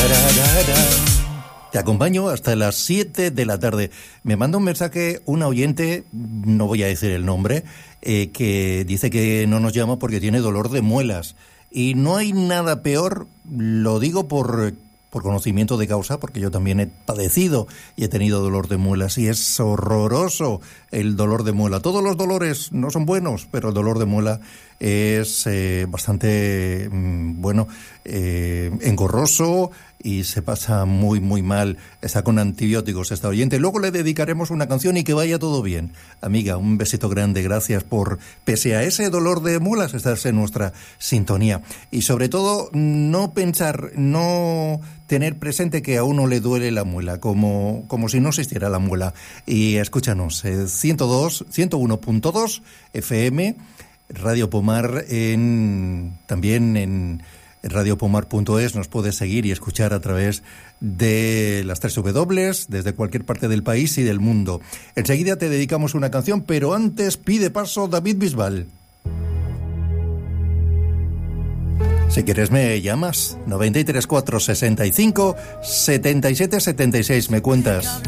Te acompaño hasta las 7 de la tarde. Me manda un mensaje una oyente, no voy a decir el nombre, que dice que no nos llama porque tiene dolor de muelas. Y no hay nada peor, lo digo por conocimiento de causa, porque yo también he padecido y he tenido dolor de muelas, y es horroroso el dolor de muela. Todos los dolores no son buenos, pero el dolor de muela es bastante, engorroso y se pasa muy, muy mal. Está con antibióticos esta oyente. Luego le dedicaremos una canción y que vaya todo bien. Amiga, un besito grande. Gracias por, pese a ese dolor de muelas, estar en nuestra sintonía. Y sobre todo, no tener presente que a uno le duele la muela, como si no existiera la muela. Y escúchanos, 101.2 FM, Radio Pomar, también en radiopomar.es nos puedes seguir y escuchar a través de las 3 W, desde cualquier parte del país y del mundo. Enseguida te dedicamos una canción, pero antes pide paso David Bisbal. Si quieres me llamas, 93 465 77 76, me cuentas.